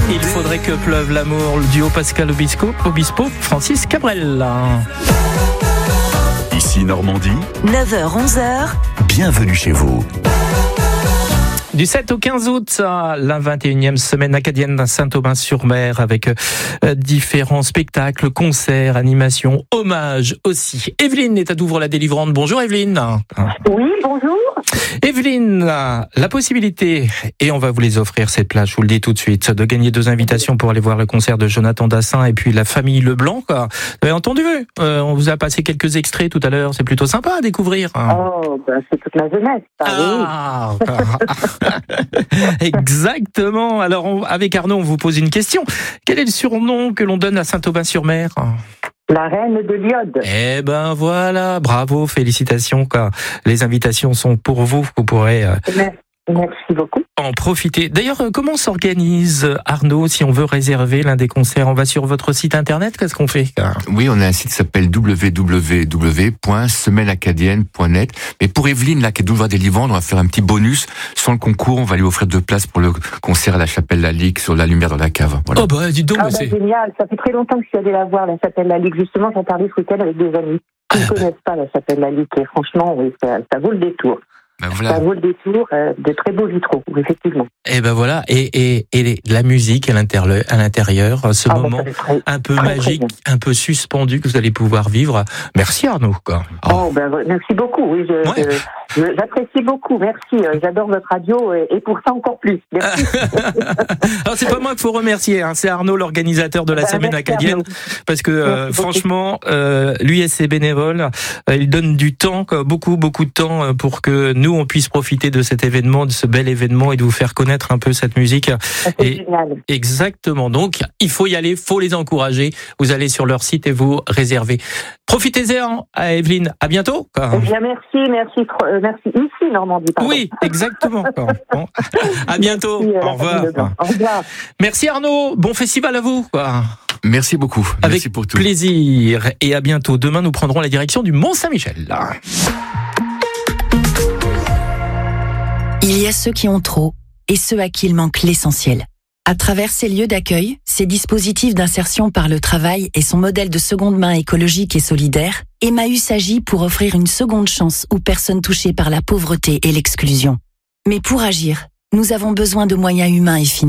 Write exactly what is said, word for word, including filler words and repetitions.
Il faudrait que pleuve l'amour, le duo Pascal Obispo, Obispo Francis Cabrel. Ici Normandie, neuf heures onze heures. Bienvenue chez vous. Du sept au quinze août, la vingt et unième semaine acadienne à Saint-Aubin-sur-Mer avec euh, différents spectacles, concerts, animations, hommages aussi. Evelyne est à Douvres-la-Délivrante. Bonjour Evelyne. Oui, bonjour. Evelyne, la possibilité, et on va vous les offrir cette place, je vous le dis tout de suite, de gagner deux invitations pour aller voir le concert de Jonathan Dassin et puis la famille Leblanc. Quoi. Vous avez entendu, euh, on vous a passé quelques extraits tout à l'heure, c'est plutôt sympa à découvrir. Oh, ben c'est toute ma jeunesse. Ça, ah, exactement. Alors on, avec Arnaud, on vous pose une question. Quel est le surnom que l'on donne à Saint-Aubin-sur-Mer ? La reine de l'iode. Eh ben voilà, bravo, félicitations. Quoi. Les invitations sont pour vous, vous pourrez euh, Merci beaucoup. en profiter. D'ailleurs, euh, comment s'organise Arnaud si on veut réserver l'un des concerts ? On va sur votre site internet, qu'est-ce qu'on fait ? Oui, on a un site qui s'appelle w w w point semaine acadienne point net. Mais pour Evelyne, là, qui est Douvres-la-Délivrante, on va faire un petit bonus. Sans le concours, on va lui offrir deux places pour le concert à la Chapelle La Ligue sur La Lumière dans la cave. Voilà. Oh bah, dis donc, Ah, bah, c'est... génial. Ça fait très longtemps que je suis allée la voir, la Chapelle La Ligue. Justement, j'en parlais ce week-end avec des amis qui ne connaissent pas la Chapelle La Ligue. Et franchement, oui, ça, ça vaut le détour. Ben voilà. Ça vaut le détour, euh, de très beaux vitraux, effectivement. Eh ben voilà, et, et, et les- la musique à l'intérieur, à l'intérieur, ce Ah, bah, moment ça fait très- un peu très, très magique, bien. un peu suspendu que vous allez pouvoir vivre. Merci Arnaud. Quoi. Oh, ben, merci beaucoup. Oui, je, Ouais. je- je- j'apprécie beaucoup. Merci. Euh, J'adore votre radio et, et pour ça encore plus. Merci. Alors c'est pas moi qu'il faut remercier, hein, c'est Arnaud, l'organisateur de la Bah, semaine merci, acadienne, Arnaud. parce que euh, Merci beaucoup. franchement, euh, lui et ses bénévoles, euh, il donne du temps, quoi, beaucoup beaucoup de temps euh, pour que nous on puisse profiter de cet événement, de ce bel événement et de vous faire connaître un peu cette musique. C'est Et- génial. Exactement. Donc, il faut y aller, faut les encourager. Vous allez sur leur site et vous réservez. Profitez-en, à Evelyne. À bientôt. Eh bien, merci, merci, tro- euh, merci. Ici, Normandie, pardon. Oui, exactement. Bon. À bientôt. Merci, euh, Au la revoir. famille Leblanc. Au revoir. Merci Arnaud. Bon festival à vous. Merci beaucoup. Avec Merci pour tout. plaisir. Et à bientôt. Demain, nous prendrons la direction du Mont-Saint-Michel. Il y a ceux qui ont trop et ceux à qui il manque l'essentiel. À travers ces lieux d'accueil, ces dispositifs d'insertion par le travail et son modèle de seconde main écologique et solidaire, Emmaüs agit pour offrir une seconde chance aux personnes touchées par la pauvreté et l'exclusion. Mais pour agir, nous avons besoin de moyens humains et financiers.